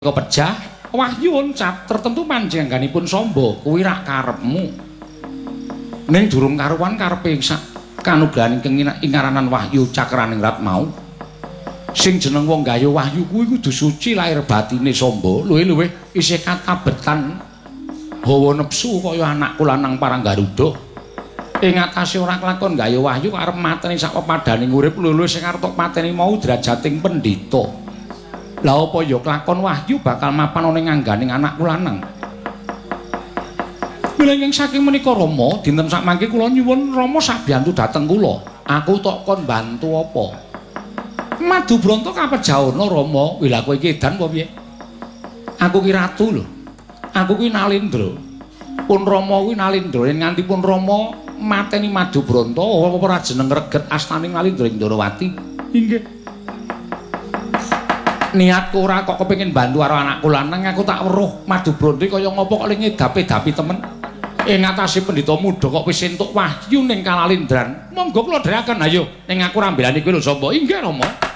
kepejah Wahyu cap tertentu panjenenganipun Samba kuwi rak karepmu ning durung karuan karepe sak kanugrahan ingaranan Wahyu cakraning rat mau sing jeneng wong gaya Wahyu kuwi kudu suci lahir batine Samba luwih-luwih isih katabetan hawa nepsu kaya anakku lanang parang Garuda ing atase ora kelakon gaya Wahyu arep mateni sak pepadaning urip luwih sing arep mateni mau drajating pendhita. Lah apa ya kelakon Wahyu bakal mapan ana ing angganing anakku lanang. Milih saking menika Rama, dinten sakmangke kula nyuwun Rama sabiyantu dhateng kula. Aku tok kon bantu apa? Madu Branta kapejawana Rama. Lha kowe iki edan apa piye? Aku ki ratu lho. Aku ki Nalendra. Pun Rama kuwi Nalendra, yen nganti pun Rama mateni Madu Branta apa ora jeneng reget astaning Nalendra Indrawati. Inggih. Niatku ora kok kepengin bantu karo anakku lanang, aku tak weruh Madu Branta kaya ngopo kok ngedapi-dapi temen. Ing atase pendhita muda kok wis entuk Wahyu ning Kalendran. Monggo kula dherekaken ayo ning aku rambelani kowe lho sapa? Inggih Rama.